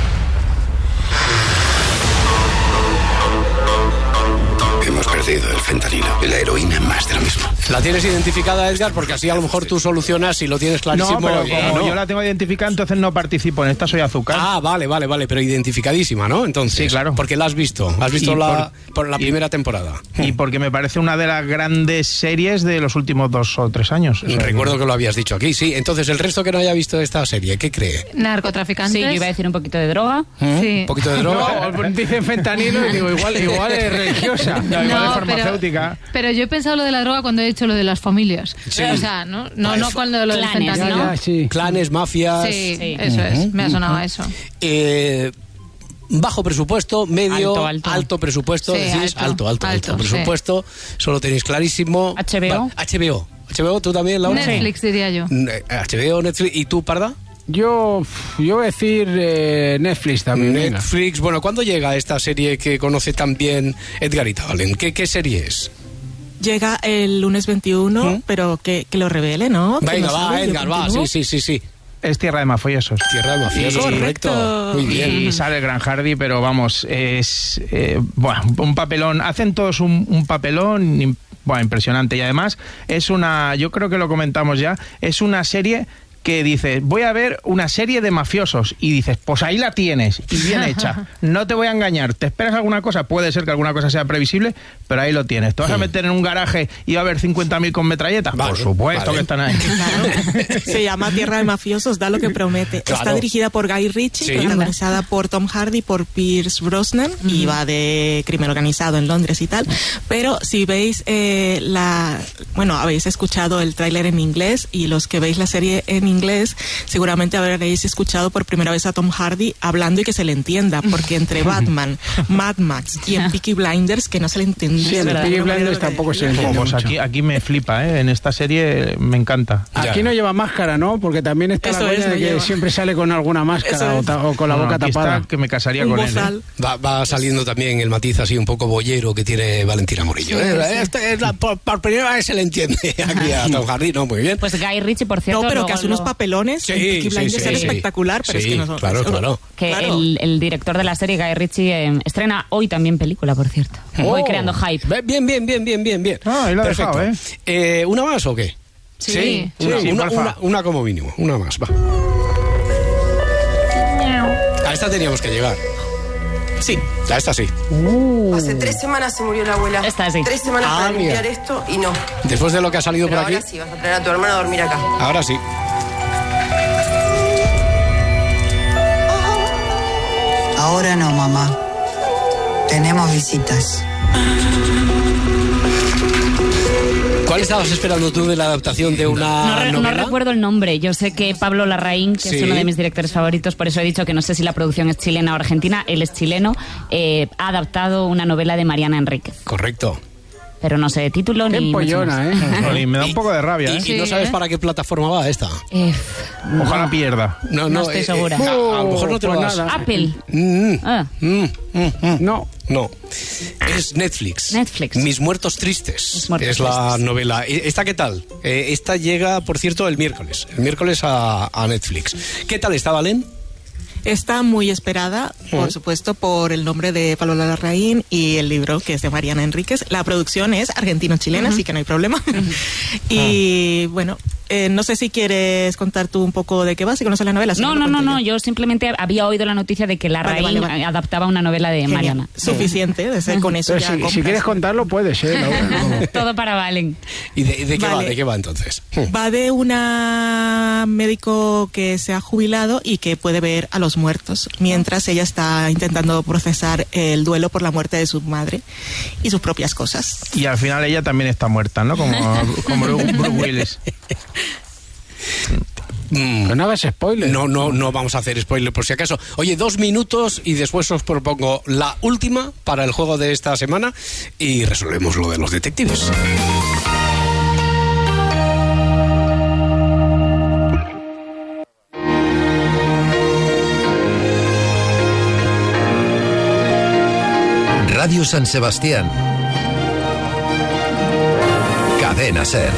Hemos perdido el fentanilo y la heroína, más de lo mismo. ¿La tienes identificada, Edgar? Porque así a lo mejor tú solucionas y lo tienes clarísimo. No, pero como no. yo la tengo identificada, entonces no participo en esta, soy azúcar. Ah, vale, vale, vale, pero identificadísima, ¿no? Entonces, sí, claro. Porque la has visto, has visto la, por, por la y, primera temporada. Y porque me parece una de las grandes series de los últimos dos o tres años. O sea, recuerdo que... que lo habías dicho aquí, sí. Entonces, el resto que no haya visto esta serie, ¿qué cree? Narcotraficantes. Sí, yo iba a decir un poquito de droga. ¿Mm? Sí. Un poquito de droga. No, dicen fentanilo y digo, igual, igual es religiosa. No, igual no, es farmacéutica. Pero, pero yo he pensado lo de la droga cuando he hecho lo de las familias. Sí. O sea, no, no, no cuando lo Clanes, del fentanilo. Ya, ya, sí. Clanes, mafias. Sí, Sí. eso es. Me ha sonado a eso. Eh, bajo presupuesto, medio, Alto, alto. alto presupuesto, Sí, decís, alto, alto, alto, alto, alto, presupuesto, solo tenéis clarísimo. H B O. Va, H B O. H B O, tú también, Laura. Netflix, diría yo. H B O, Netflix. ¿Y tú, Parda? Yo, yo voy a decir eh, Netflix también. Netflix. Venga. Bueno, ¿cuándo llega esta serie que conoce también Edgarita Valen? ¿Qué, qué serie es? Llega el lunes veintiuno, ¿Mm? Pero que, que lo revele, ¿no? Venga, no va, sabe, Edgar, va, sí, sí, sí, sí. Es Tierra de Mafiosos. Tierra de Mafiosos, sí, correcto. correcto. Muy bien. Y sale el Gran Hardy, pero vamos, es eh, bueno, un papelón. Hacen todos un, un papelón bueno, impresionante. Y además es una, yo creo que lo comentamos ya, es una serie que dices, voy a ver una serie de mafiosos, y dices, pues ahí la tienes, y bien hecha, no te voy a engañar, ¿te esperas alguna cosa? Puede ser que alguna cosa sea previsible, pero ahí lo tienes. ¿Te vas a meter en un garaje y va a haber cincuenta mil con metralletas? Vale, por supuesto, vale, que están ahí. Claro. Se llama Tierra de Mafiosos, da lo que promete. Claro. Está dirigida por Guy Ritchie, sí, protagonizada por Tom Hardy, por Pierce Brosnan, uh-huh. y va de crimen organizado en Londres y tal, pero si veis eh, la, bueno, habéis escuchado el tráiler en inglés, y los que veis la serie en inglés, seguramente habréis escuchado por primera vez a Tom Hardy hablando y que se le entienda, porque entre Batman, Mad Max y en Peaky Blinders, que no se le entendía. Sí, en Peaky Blinders tampoco se le entiende Pues mucho. aquí, aquí me flipa, ¿eh? En esta serie me encanta. Aquí Ya. no lleva máscara, ¿no? Porque también está Eso la es, coña no de que lleva. siempre sale con alguna máscara Eso o, es. ta- o con la No, boca aquí tapada. está que me casaría Un con él. bozal. ¿eh? Va, va saliendo también el matiz así un poco boyero que tiene Valentina Morillo. Sí, ¿eh? sí. Este es la- por, por primera vez se le entiende aquí a Tom Hardy, ¿no? Muy bien. Pues Guy Ritchie, por cierto. No, pero que luego hace unos lo- papelones Sí, en Peaky sí, Blinders sí, era sí. espectacular, pero Sí, es que no son... claro, claro. Que Claro. el, el director de la serie, Guy Ritchie, eh, estrena hoy también película, por cierto. Voy Oh. creando hype. Bien, bien, bien, bien, bien, bien. Ah, ahí lo ha Perfecto. dejado, ¿eh? Eh, ¿Una más o qué? Sí. Sí, Una, sí, una, porfa. una- una como mínimo, una más, va. A esta teníamos que llegar. Sí. A esta sí. Hace tres semanas se murió la abuela. Esta sí. Tres semanas Ah, para mira. limpiar esto y no. Después de lo que ha salido Pero por aquí, ahora sí, vas a traer a tu hermana a dormir acá. ahora sí. Ahora no, mamá. Tenemos visitas. ¿Cuál estabas esperando tú de la adaptación de una No, re- no novela? recuerdo el nombre. Yo sé que Pablo Larraín, que Sí. es uno de mis directores favoritos, por eso he dicho que no sé si la producción es chilena o argentina, él es chileno, eh, ha adaptado una novela de Mariana Enríquez. Correcto. Pero no sé título Qué ni... mucho pollona, más. ¿eh? Jolín, me da un poco de rabia, ¿Y, ¿eh? y no Sí, sabes ¿eh? para qué plataforma va esta? Eh, Ojalá pierda. No estoy segura. a, a lo mejor no te Pues lo vas. nada. Apple. Mm, Ah, mm, mm, mm. No. No, es Netflix. Netflix. Mis muertos tristes. Mis muertos es la tristes. novela. ¿E- ¿Esta qué tal? Eh, esta llega, por cierto, el miércoles. El miércoles a, a Netflix. ¿Qué tal está, Valen? Está muy esperada, por Mm. supuesto, por el nombre de Pablo Larraín y el libro, que es de Mariana Enríquez. La producción es argentino-chilena, así que no hay problema. Y bueno, eh, no sé si quieres contar tú un poco de qué va, si conoces la novela. si no, lo no, no, cuento no. yo. Yo simplemente había oído la noticia de que Larraín Vale, vale, vale. adaptaba una novela de Genial. Mariana. Suficiente, de ser con eso Pero ya si, si compras. quieres contarlo, puedes, ¿eh? Laura? Todo para Valen. ¿Y de, de qué va? Vale. ¿De qué va entonces? Va de una médico que se ha jubilado y que puede ver a los muertos, mientras ella está intentando procesar el duelo por la muerte de su madre y sus propias cosas. Y al final ella también está muerta, ¿no? Como, como Bruce Willis. Mm, Pero no hagas spoiler. No, no, no vamos a hacer spoiler por si acaso. Oye, dos minutos y después os propongo la última para el juego de esta semana y resolvemos lo de los detectives. Radio San Sebastián. Cadena Ser.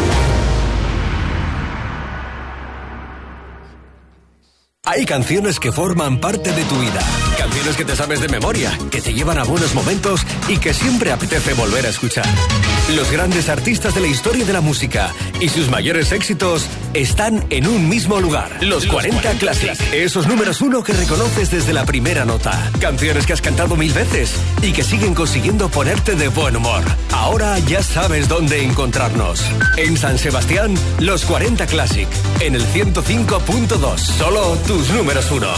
Hay canciones que forman parte de tu vida, canciones que te sabes de memoria, que te llevan a buenos momentos y que siempre apetece volver a escuchar. Los grandes artistas de la historia de la música y sus mayores éxitos están en un mismo lugar. Los cuarenta Classic, esos números uno que reconoces desde la primera nota. Canciones que has cantado mil veces y que siguen consiguiendo ponerte de buen humor. Ahora ya sabes dónde encontrarnos. En San Sebastián, los cuarenta Classic, en el ciento cinco punto dos. Solo tus números uno.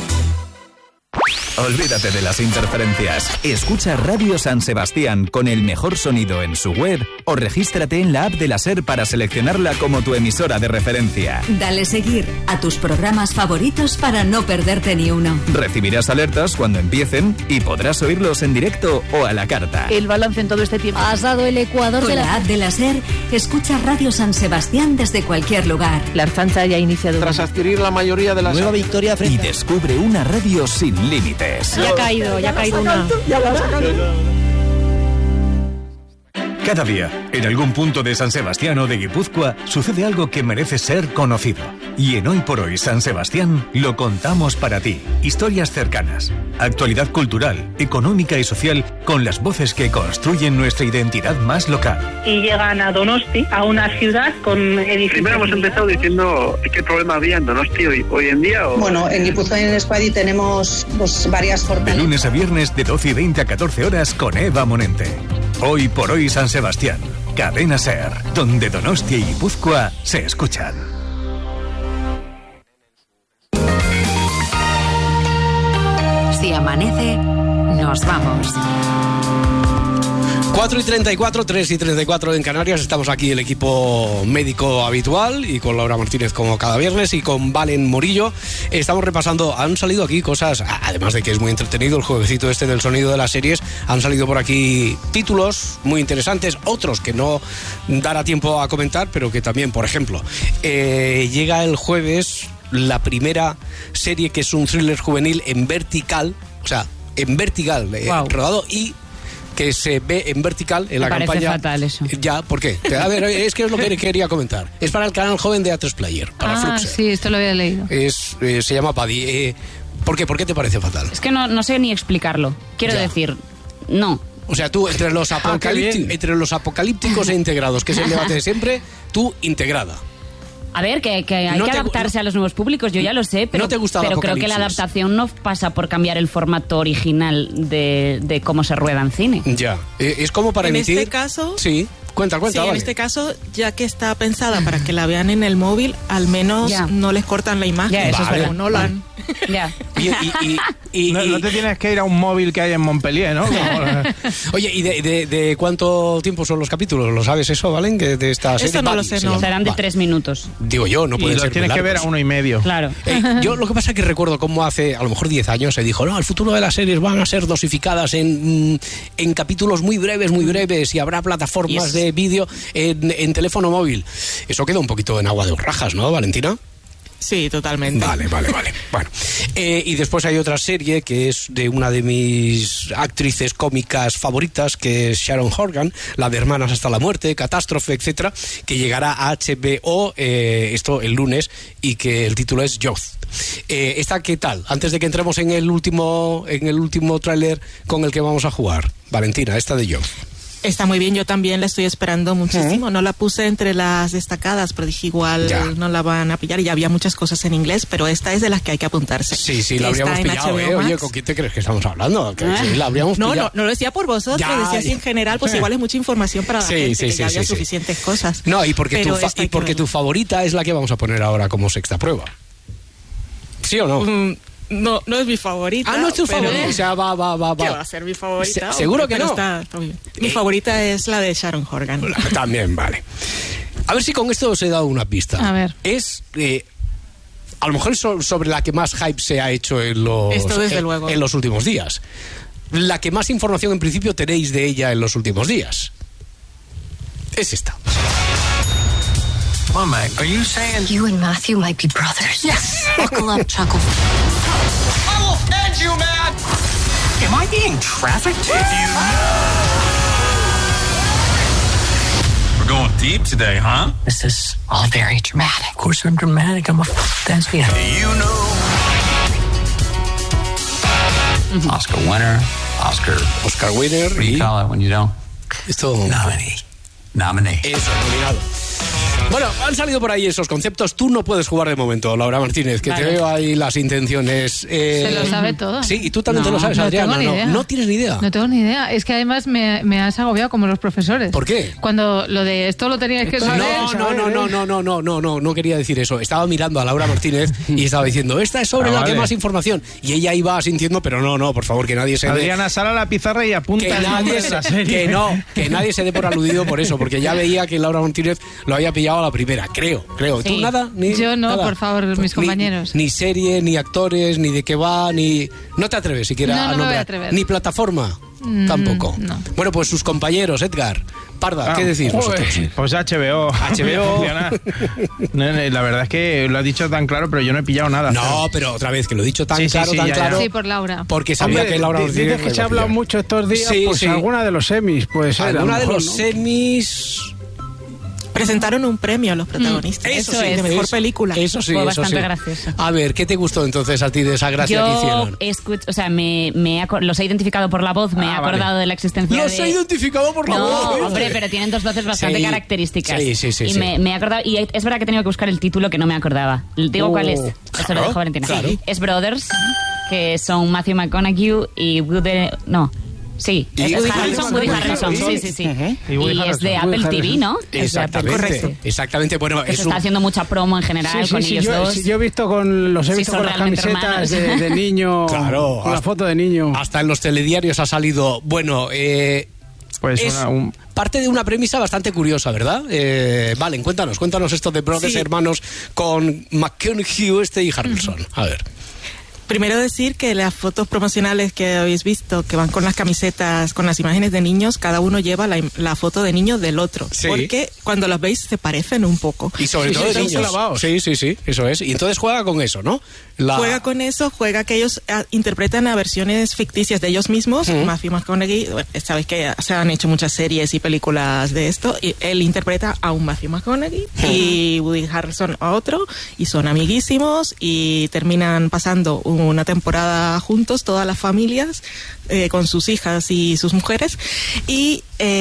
Olvídate de las interferencias. Escucha Radio San Sebastián con el mejor sonido en su web o regístrate en la app de la SER para seleccionarla como tu emisora de referencia. Dale seguir a tus programas favoritos para no perderte ni uno. Recibirás alertas cuando empiecen y podrás oírlos en directo o a la carta. El balance en todo este tiempo. Has dado el ecuador Con de la la... app de la SER, escucha Radio San Sebastián desde cualquier lugar. La Archancha ya ha iniciado. Tras adquirir la mayoría de las... Nueva victoria frente. Y descubre una radio sin límites. Ya ha caído, ya ha caído una. Cada día, en algún punto de San Sebastián o de Guipúzcoa, sucede algo que merece ser conocido. Y en Hoy por Hoy San Sebastián lo contamos para ti. Historias cercanas, actualidad cultural, económica y social, con las voces que construyen nuestra identidad más local. Y llegan a Donosti, a una ciudad con edificios. Primero hemos empezado diciendo qué problema había en Donosti hoy, hoy en día. O... Bueno, en Guipúzcoa y en Euskadi tenemos pues, varias De fortalezas. lunes a viernes de doce y veinte a catorce horas con Eva Monente. Hoy por Hoy San Sebastián. Cadena SER, donde Donostia y Guipúzcoa se escuchan. Si amanece, nos vamos. cuatro y treinta y cuatro, tres y treinta y cuatro en Canarias. Estamos aquí el equipo médico habitual y con Laura Martínez como cada viernes y con Valen Morillo. Estamos repasando, han salido aquí cosas, además de que es muy entretenido el jueguecito este del sonido de las series, han salido por aquí títulos muy interesantes, otros que no dará tiempo a comentar, pero que también, por ejemplo, eh, llega el jueves la primera serie que es un thriller juvenil en vertical, o sea, en vertical, eh, wow. rodado y que se ve en vertical en Me la parece campaña. Fatal eso. Ya, ¿por qué? A ver, es que es lo que quería comentar. Es para el canal joven de A tres Player, para Ah, Fluxer. sí, esto lo había leído. Es, eh, se llama Paddy. Eh, ¿Por qué? ¿Por qué te parece fatal? Es que no, no sé ni explicarlo. Quiero Ya. decir, no. O sea, tú, entre los, Ah, apocalípticos, entre los apocalípticos e integrados, que es el debate de siempre, tú integrada. A ver, que, que hay No que te- adaptarse a los nuevos públicos, yo ya lo sé, pero, ¿No te gusta el pero creo que la apocalipsis? adaptación no pasa por cambiar el formato original de, de cómo se rueda en cine. Ya. Eh, es como para En emitir... este caso- Sí, cuenta, cuenta, Sí, en vale. este caso, ya que está pensada para que la vean en el móvil, al menos Ya. no les cortan la imagen. Ya, eso es como verdad. Nolan. Ya. Y- y- y- y- no, y- no te tienes que ir a un móvil que hay en Montpellier, ¿no? Como- Oye, ¿y de, de- de cuánto tiempo son los capítulos? ¿Lo sabes eso, Valen? Que de esta serie Eso no lo Paddy sé, se no. llama. Serán de Va. tres minutos. Digo yo, no y pueden los ser muy tienes que ver a largos. uno y medio. Claro. Eh, yo lo que pasa es que recuerdo cómo hace a lo mejor diez años se dijo, no, el futuro de las series van a ser dosificadas en, mm, en capítulos muy breves, muy breves y habrá plataformas Yes. de vídeo en, en teléfono móvil. Eso queda un poquito en agua de borrajas, ¿no, Valentina? Sí, totalmente. Vale, vale, vale. Bueno, eh, y después hay otra serie que es de una de mis actrices cómicas favoritas, que es Sharon Horgan, la de Hermanas hasta la muerte, Catástrofe, etcétera, que llegará a H B O eh, esto el lunes y que el título es Youth. Eh, ¿Esta qué tal? Antes de que entremos en el último en el último tráiler con el que vamos a jugar, Valentina, esta de Youth. Está muy bien, yo también la estoy esperando muchísimo. No la puse entre las destacadas, pero dije igual Ya. no la van a pillar. Y ya había muchas cosas en inglés, pero esta es de las que hay que apuntarse. Sí, sí, Que la habríamos está en pillado, H B O ¿eh? Oye, Max. ¿con quién te crees que estamos hablando? Que sí, la habríamos No, pillado. no, no lo decía por vosotros, Ya, decía así ya. en general, pues igual es mucha información para la Sí, gente, sí, que sí, ya sí, había sí. suficientes cosas. No, y porque, tu, Pero fa- esta y hay que porque verla. tu favorita es la que vamos a poner ahora como sexta prueba. ¿Sí o no? Mm, no, no es mi favorita. Ah, no es tu pero- favorita. O sea, va, va, va, ¿Qué va. va a ser mi favorita? Se- ¿seguro Hombre, que pero no? está- está muy bien. Mi favorita es la de Sharon Horgan. También, vale. A ver si con esto os he dado una pista. A ver. Es... eh, a lo mejor es so- sobre la que más hype se ha hecho en los, Esto desde en, luego. en los últimos días. La que más información en principio tenéis de ella en los últimos días. Es esta. Come on, Mike. Are you saying You and Matthew might be brothers. Yes. Buckle up, Chuckle. I will end you, man? Am I being trafficked? If you We're going deep today, huh? This is all very dramatic. Of course I'm dramatic. I'm a thespian. You know. Oscar winner. Oscar. Oscar winner What do you y call it when you don't? esto... Nominee. Nominee. Eso, nominado. Bueno, han salido por ahí esos conceptos. Tú no puedes jugar de momento, Laura Martínez, que Vale. te veo ahí las intenciones. eh, Se lo sabe todo. Sí, y tú también No, te lo sabes, no Adriana. tengo ni no, idea. no tienes ni idea. No tengo ni idea. Es que además me, me has agobiado como los profesores. ¿Por qué? Cuando lo de esto lo teníais que saber. No, no, no, no, no, no, no, no, no, no quería decir eso. Estaba mirando a Laura Martínez y estaba diciendo, esta es sobre Ah, la vale. que más información. Y ella iba asintiendo, pero no, no, por favor, que nadie se dé... Adriana, sal a la pizarra y apunta Que el nombre nadie, de la se, serie. que no, que nadie se dé por aludido por eso, porque ya veía que Laura Martínez lo había pillado a la primera, creo, creo. ¿Tú Sí. nada? Ni, Yo no, nada. por favor, mis Ni- compañeros. Ni, serie, ni actores, ni de qué va, ni... No te atreves siquiera No, no a me voy a nombrar. atrever. Ni plataforma, Mm, tampoco. no. Bueno, pues sus compañeros, Edgar, Parda, Ah, ¿qué decís joder, vosotros? Pues H B O. H B O. Funciona. No, no, la verdad es que lo has dicho tan claro, pero yo no he pillado nada. No, pero otra vez, que lo he dicho tan Sí, sí, claro, sí, tan ya, ya. claro, Sí, por Laura. porque sabía Hombre, que Laura di- Martínez dices que lo se ha iba a hablado pillar. mucho estos días, Sí, pues sí. alguna de los semis, pues ser. a lo Alguna de mejor, los ¿no? semis... Presentaron un premio a los protagonistas. Eso, Eso sí, es, de mejor eso- película. Eso sí, Fue eso bastante sí. gracioso. A ver, ¿qué te gustó entonces a ti de esa gracia que Yo hicieron? escucho, o sea, me, me he acor- los he identificado por la voz, me he Ah, acordado vale. de la existencia Los de... he identificado por la no, voz. ¿eh? hombre, pero tienen dos voces bastante Sí. características. Sí, sí, sí, Y sí. Me, me he acordado, y es verdad que he tenido que buscar el título que no me acordaba. Digo Oh, cuál es. Eso claro, lo dejo Valentina. claro. Es Brothers, que son Matthew McConaughey y Woody... No. Sí, Y- es Woody Harrelson, Woody Harrelson, Harrelson, sí, sí. sí, sí. Ujú. Y Woody Y es Harrelson. de Apple Woody T V, ¿no? Es de Apple. Exactamente, Correcto. exactamente. Bueno, Que es se un... está haciendo mucha promo en general Sí, sí, con sí, ellos yo, dos. sí, yo he visto con los he Sí, visto son con las realmente camisetas de, hermanos. de niño, Claro, con la hasta- foto de niño. Hasta en los telediarios ha salido, bueno, eh, Pues es una, un... parte de una premisa bastante curiosa, ¿verdad? Eh, vale, cuéntanos, cuéntanos esto de Brothers Sí. Hermanos con McConaughey este y Harrelson. A ver. Primero decir que las fotos promocionales que habéis visto, que van con las camisetas, con las imágenes de niños, cada uno lleva la, la foto de niño del otro. Sí. Porque cuando los veis se parecen un poco. Y sobre Sí, todo de sí, niños. lavados. Sí, sí, sí, eso es. Y entonces juega con eso, ¿no? La... Juega con eso, juega que ellos a, interpretan a versiones ficticias de ellos mismos. Mm. Matthew McConaughey, bueno, sabéis que se han hecho muchas series y películas de esto, y él interpreta a un Matthew McConaughey Mm. y Woody Harrelson a otro, y son amiguísimos y terminan pasando una temporada juntos, todas las familias, eh, con sus hijas y sus mujeres, y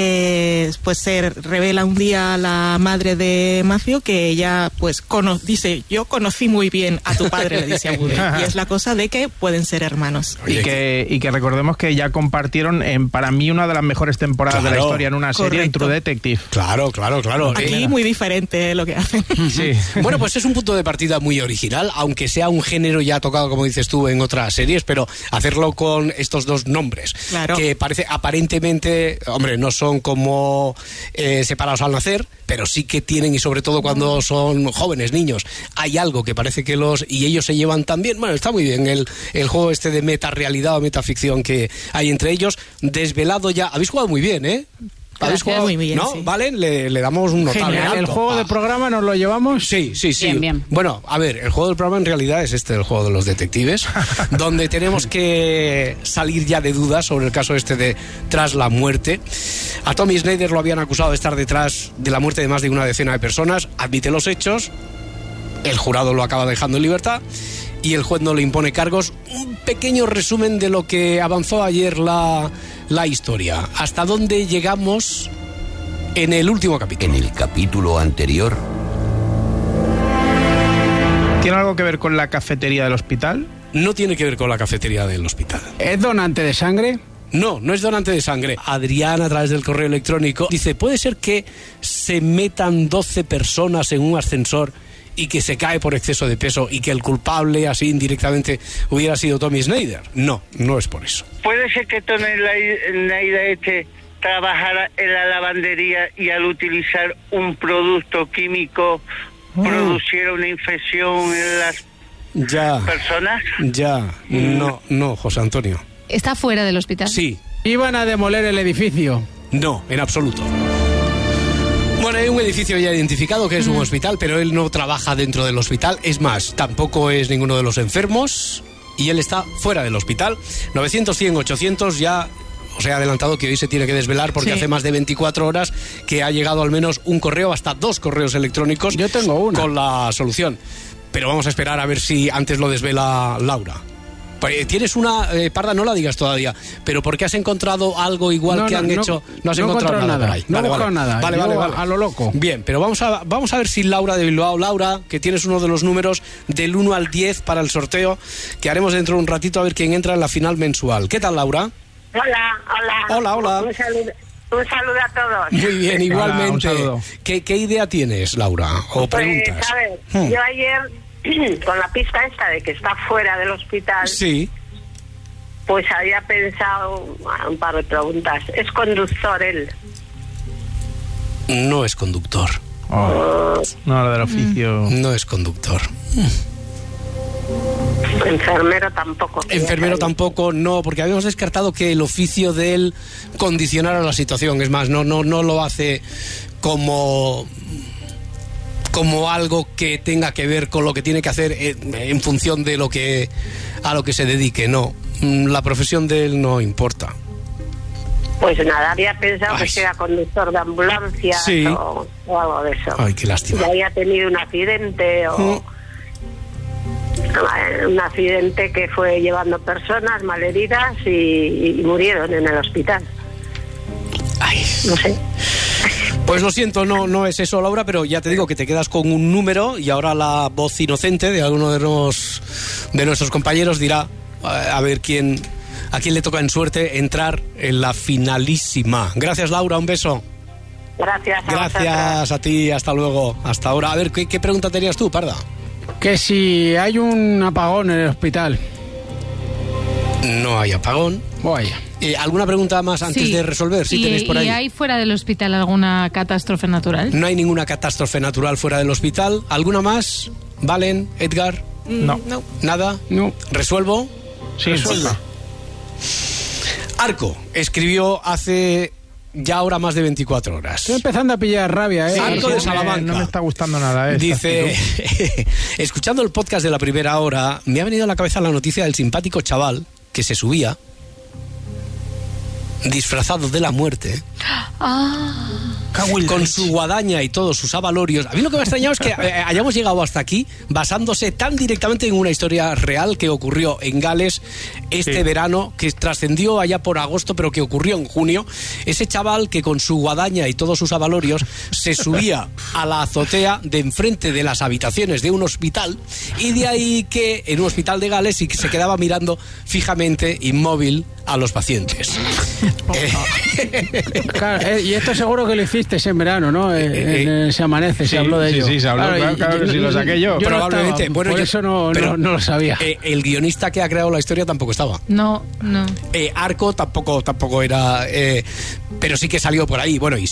eh, pues se revela un día la madre de Matthew que ella pues cono- dice, yo conocí muy bien a tu padre, le dice a Woody, y es la cosa de que pueden ser hermanos. Y que, y que recordemos que ya compartieron en, para mí, una de las mejores temporadas Claro. de la historia en una serie, en Correcto. True Detective. Claro, claro, claro. Aquí Eh, muy diferente lo que hacen. Sí. Bueno, pues es un punto de partida muy original, aunque sea un género ya tocado, como dices tú, en otras series, pero hacerlo con estos dos nombres, Claro. que parece aparentemente, hombre, no son como eh, separados al nacer, pero sí que tienen, y sobre todo cuando son jóvenes, niños, hay algo que parece que los... y ellos se llevan tan bien. Bueno, está muy bien el, el juego este de metarealidad o metaficción que hay entre ellos, desvelado ya. Habéis jugado muy bien, ¿eh? ¿Habéis Gracias. jugado? Muy bien, ¿No? sí. ¿Vale? Le, le damos un notable. Genial. ¿El alto. juego Ah. de programa nos lo llevamos? Sí, sí, sí. Bien, bien. Bueno, a ver, el juego del programa en realidad es este, el juego de los detectives, donde tenemos que salir ya de dudas sobre el caso este de Tras la muerte. A Tommy Snyder lo habían acusado de estar detrás de la muerte de más de una decena de personas, admite los hechos, el jurado lo acaba dejando en libertad y el juez no le impone cargos. Un pequeño resumen de lo que avanzó ayer la, la historia. ¿Hasta dónde llegamos en el último capítulo? En el capítulo anterior, ¿Tiene algo que ver con la cafetería del hospital? No tiene que ver con la cafetería del hospital. ¿Es donante de sangre? No, no es donante de sangre. Adrián, a través del correo electrónico, dice, ¿puede ser que se metan doce personas en un ascensor y que se cae por exceso de peso y que el culpable, así indirectamente, hubiera sido Tommy Snyder? No, no es por eso. ¿Puede ser que Tony Snyder este trabajara en la lavandería y al utilizar un producto químico produciera una infección en las Ya, personas? ya, no, no, José Antonio. ¿Está fuera del hospital? Sí. Iban a demoler el edificio. No, en absoluto. Bueno, hay un edificio ya identificado que es un hospital, pero él no trabaja dentro del hospital. Es más, tampoco es ninguno de los enfermos y él está fuera del hospital. novecientos, cien, ochocientos ya... Os he adelantado que hoy se tiene que desvelar porque Sí. hace más de veinticuatro horas que ha llegado al menos un correo, hasta dos correos electrónicos. Yo tengo una. Con la solución. Pero vamos a esperar a ver si antes lo desvela Laura. Pues, tienes una, eh, Parda, no la digas todavía, pero ¿por qué has encontrado algo igual No, que no, han no, hecho? No has no he encontrado encontrado nada. nada. por ahí. No he Vale, buscado vale. nada. Vale, Yo vale, a- vale. a lo loco. Bien, pero vamos a, vamos a ver si Laura de Bilbao, Laura, que tienes uno de los números del uno al diez para el sorteo que haremos dentro de un ratito a ver quién entra en la final mensual. ¿Qué tal, Laura? Hola, hola. Hola, hola. Un saludo, un saludo a todos. Muy bien, igualmente. Hola, un saludo. ¿Qué, ¿Qué idea tienes, Laura? ¿O Pues, preguntas? a ver, Hmm. yo ayer, con la pista esta de que está fuera del hospital, Sí. pues había pensado ah, un par de preguntas. ¿Es conductor él? No es conductor. Oh, no, lo del oficio. No es conductor. Enfermero tampoco. Enfermero tampoco, no, porque habíamos descartado que el oficio de él condicionara la situación. Es más, no, no, no lo hace como como algo que tenga que ver con lo que tiene que hacer en, en función de lo que a lo que se dedique. No, Mm, la profesión de él no importa. Pues nada, había pensado Ay. que era conductor de ambulancia Sí. o, o algo de eso. Ay, qué lástima. Y había tenido un accidente o... un accidente que fue llevando personas malheridas y, y murieron en el hospital. Ay. No sé. Pues lo siento, no, no es eso, Laura, pero ya te digo que te quedas con un número y ahora la voz inocente de alguno de, los, de nuestros compañeros dirá eh, a ver quién, a quién le toca en suerte entrar en la finalísima. Gracias, Laura, un beso. Gracias a vosotros. Gracias a ti, hasta luego, hasta ahora. A ver, ¿qué, qué pregunta tenías tú, Parda? Que si hay un apagón en el hospital. No hay apagón. Vaya. Eh, ¿Alguna pregunta más antes Sí. de resolver? Si ¿Y, tenéis por ahí. ¿Y hay fuera del hospital alguna catástrofe natural? No hay ninguna catástrofe natural fuera del hospital. ¿Alguna más? ¿Valen? ¿Edgar? No. No. ¿Nada? No. ¿Resuelvo? Sí, resuelva. Arco escribió hace ya ahora más de veinticuatro horas. Estoy empezando a pillar rabia, ¿eh? Arco de Salamanca. No me está gustando nada, ¿eh? Dice, escuchando el podcast de la primera hora, me ha venido a la cabeza la noticia del simpático chaval que se subía disfrazado de la muerte, Ah. con su guadaña y todos sus avalorios. A mí lo que me ha extrañado es que eh, hayamos llegado hasta aquí basándose tan directamente en una historia real que ocurrió en Gales este Sí. verano, que trascendió allá por agosto, pero que ocurrió en junio. Ese chaval que con su guadaña y todos sus avalorios se subía a la azotea de enfrente de las habitaciones de un hospital, y de ahí que en un hospital de Gales y que se quedaba mirando fijamente, inmóvil, a los pacientes. Claro, eh, y esto seguro que lo hiciste en verano, ¿no? Eh, Eh, en, en Se Amanece, sí, se habló de sí, ello. sí, se habló, claro, y- claro que y- sí, lo saqué yo. no Probablemente. estaba, Bueno, por yo- eso no, pero, no, no lo sabía. eh, el guionista que ha creado la historia tampoco estaba. No, no. Eh, Arco tampoco, tampoco era, eh, pero sí que salió por ahí. Bueno, y